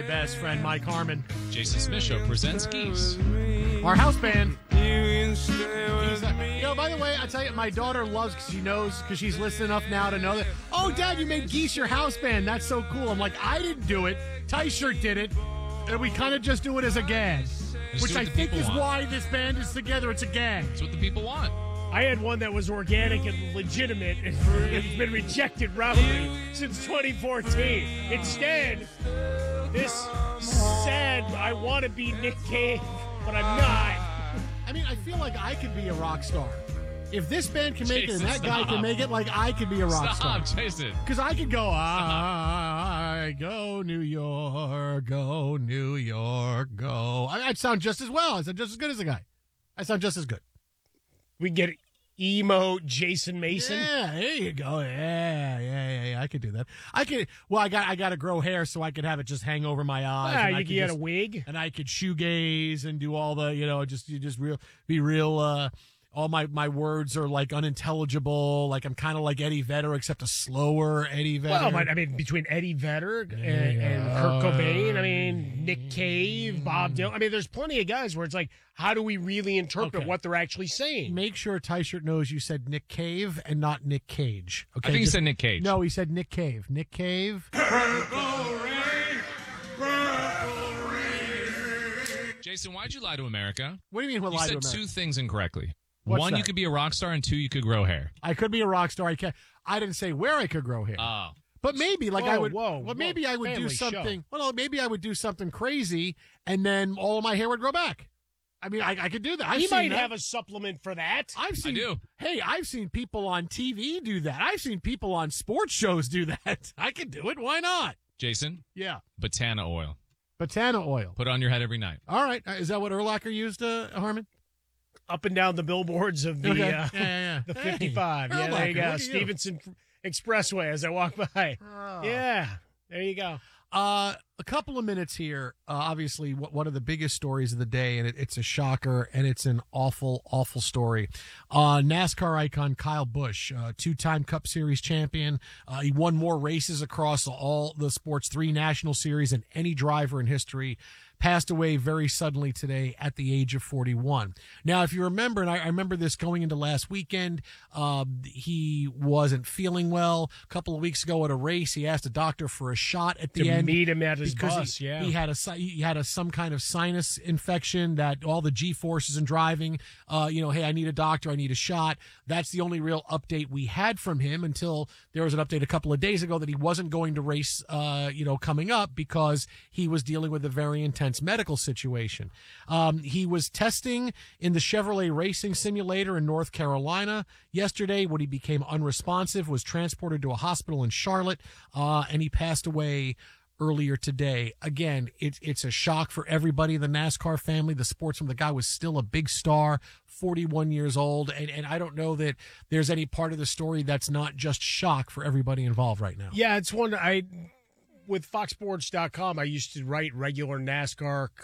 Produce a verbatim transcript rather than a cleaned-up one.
best friend, Mike Harmon. Jason Smith Show presents Geese. Our house band. Geese, uh, you know, by the way, I tell you, my daughter loves, because she knows, because she's listening enough now to know that, oh, Dad, you made Geese your house band. That's so cool. I'm like, I didn't do it. Ty-Shirt did it. And we kind of just do it as a gag. Just which do I what the think people is want. why this band is together. It's a gag. That's what the people want. I had one that was organic and legitimate, and it's been rejected roundly since twenty fourteen. Instead, this sad, I want to be Nick Cave, but I'm not. I mean, I feel like I could be a rock star. If this band can make Jason, it and that guy stop. can make it, like I could be a rock Stop, star. Jason. Because I could go, I go New York, go New York, go. I, I'd sound just as well. I sound just as good as the guy. I sound just as good. We get emo Jason Mason. Yeah, there you go. Yeah, yeah, yeah, yeah. I could do that. I could. Well, I got I got to grow hair so I could have it just hang over my eyes. Ah, and I you could get a just- wig. and I could shoegaze and do all the, you know, just you just real be real. Uh, all my, my words are like unintelligible. Like I'm kind of like Eddie Vedder, except a slower Eddie Vedder. Well, but, I mean, between Eddie Vedder and, Yeah. and Kurt Cobain, I mean, Nick Cave, Bob Dylan. I mean, there's plenty of guys where it's like, how do we really interpret Okay. what they're actually saying? Make sure Ty-Shirt knows you said Nick Cave and not Nick Cage. Okay, I think he Just- said Nick Cage. No, he said Nick Cave. Nick Cave. Jason, why'd you lie to America? What do you mean? What You lie said to America? two things incorrectly. What's One, you that? could be a rock star, and two, you could grow hair. I could be a rock star. I can. I didn't say where I could grow hair. Oh. But maybe, like Whoa, I would, whoa, well, whoa. maybe I would do Family show. something. Well, no, maybe I would do something crazy, and then all of my hair would grow back. I mean, I, I could do that. I've He seen might that. have a supplement for that. I've seen. do. Hey, I've seen people on T V do that. I've seen people on sports shows do that. I could do it. Why not? Jason, Yeah, Botana oil. Botana oil. Put it on your head every night. All right, Uh, is that what Urlacher used, uh, Harmon? Up and down the billboards of the Okay. uh, Yeah, yeah, yeah. the Hey, fifty-five. yeah, there Urlacher, you go. look at you. Stevenson Expressway as I walk by. Oh. Yeah, there you go. Uh, a couple of minutes here. Uh, obviously, w- one of the biggest stories of the day, and it, it's a shocker, and it's an awful, awful story. Uh, NASCAR icon Kyle Busch, uh, two-time Cup Series champion. Uh, he won more races across all the sports, three national series, than any driver in history. Passed away very suddenly today at the age of forty-one. Now, if you remember, and I, I remember this going into last weekend, uh, he wasn't feeling well. A couple of weeks ago at a race, he asked a doctor for a shot at the To end. meet him at his because bus, he, yeah. he had a si- he had a some kind of sinus infection that all the G forces in driving. Uh, you know, hey, I need a doctor, I need a shot. That's the only real update we had from him until there was an update a couple of days ago that he wasn't going to race. Uh, you know, coming up because he was dealing with a very intense medical situation. Um, he was testing in the Chevrolet Racing Simulator in North Carolina yesterday. When he became unresponsive, was transported to a hospital in Charlotte, uh, and he passed away earlier today. Again, it's it's a shock for everybody in the NASCAR family. The sportsman, the guy was still a big star, forty-one years old, and, and I don't know that there's any part of the story that's not just shock for everybody involved right now. Yeah, it's one I with fox sports dot com I used to write regular NASCAR